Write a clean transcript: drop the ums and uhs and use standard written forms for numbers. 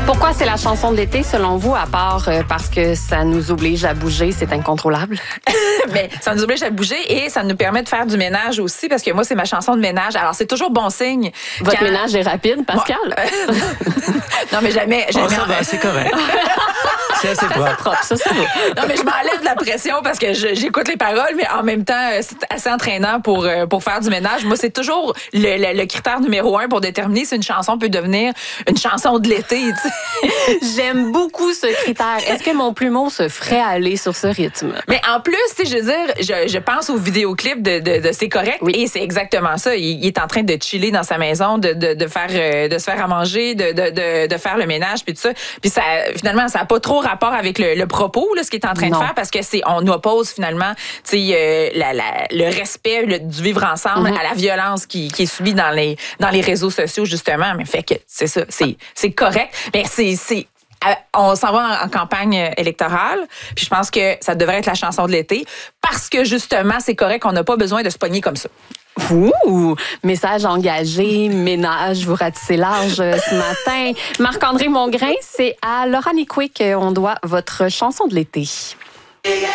Pourquoi c'est la chanson de l'été, selon vous, à part parce que ça nous oblige à bouger, c'est incontrôlable? Mais ça nous oblige à bouger et ça nous permet de faire du ménage aussi, parce que moi, c'est ma chanson de ménage. Alors, c'est toujours bon signe. Votre ménage est rapide, Pascal? Non, mais jamais. Oh, ça va, c'est correct. C'est assez propre. Ça va. Non, mais je m'enlève de la pression parce que j'écoute les paroles, mais en même temps, c'est assez entraînant pour faire du ménage. Moi, c'est toujours le critère numéro 1 pour déterminer si une chanson peut devenir une chanson de l'été. Tu sais. J'aime beaucoup ce critère. Est-ce que mon plumeau se ferait aller sur ce rythme? Mais en plus, tu sais, je veux dire, je pense au vidéoclip de C'est correct, oui. Et c'est exactement ça. Il est en train de chiller dans sa maison, de se faire à manger, de faire le ménage, puis tout ça. Puis ça, finalement, ça n'a pas trop rapport avec le propos, là, ce qu'il est en train de faire, parce que on nous oppose finalement, tu sais, le respect du vivre ensemble à la violence qui est subie dans les réseaux sociaux, justement. Mais fait que c'est ça, c'est correct. Mais on s'en va en campagne électorale, puis je pense que ça devrait être la chanson de l'été, parce que justement, c'est correct, on n'a pas besoin de se pogner comme ça. Ouh, message engagé, ménage, vous ratissez large ce matin. Marc-André Mongrain, c'est à Laura Nicoué qu'on doit votre chanson de l'été.